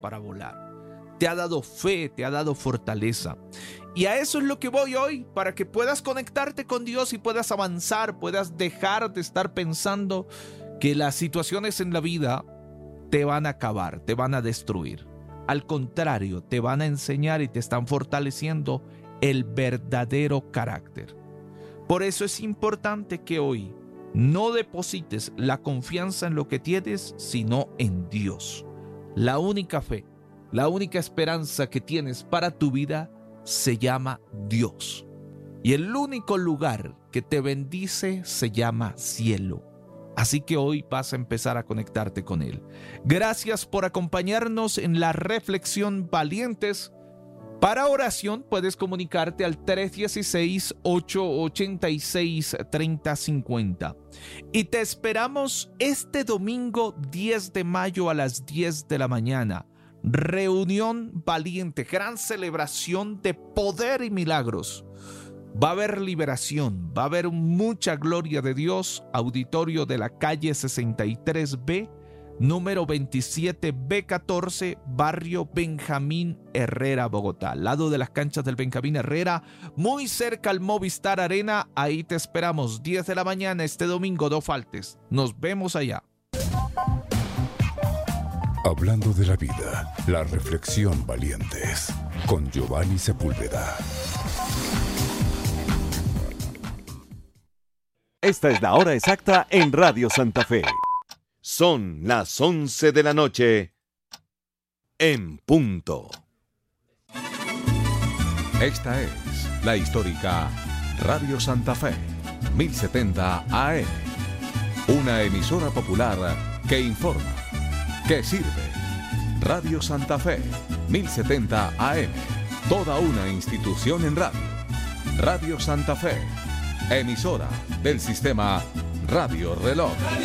para volar. Te ha dado fe, te ha dado fortaleza. Y a eso es lo que voy hoy, para que puedas conectarte con Dios y puedas avanzar, puedas dejar de estar pensando que las situaciones en la vida te van a acabar, te van a destruir. Al contrario, te van a enseñar y te están fortaleciendo el verdadero carácter. Por eso es importante que hoy no deposites la confianza en lo que tienes, sino en Dios. La única fe, la única esperanza que tienes para tu vida se llama Dios. Y el único lugar que te bendice se llama cielo. Así que hoy vas a empezar a conectarte con Él. Gracias por acompañarnos en la reflexión Valientes. Para oración puedes comunicarte al 316-886-3050. Y te esperamos este domingo 10 de mayo a las 10 de la mañana. Reunión Valiente, gran celebración de poder y milagros. Va a haber liberación, va a haber mucha gloria de Dios. Auditorio de la calle 63B, número 27B14, barrio Benjamín Herrera, Bogotá. Al lado de las canchas del Benjamín Herrera, muy cerca al Movistar Arena. Ahí te esperamos, 10 de la mañana este domingo, no faltes. Nos vemos allá. Hablando de la vida, la reflexión Valientes, con Giovanni Sepúlveda. Esta es la hora exacta en Radio Santa Fe. Son las 11 de la noche en punto. Esta es la histórica Radio Santa Fe, 1070 AM. Una emisora popular que informa, que sirve. Radio Santa Fe, 1070 AM. Toda una institución en radio. Radio Santa Fe, emisora del sistema Radio Reloj.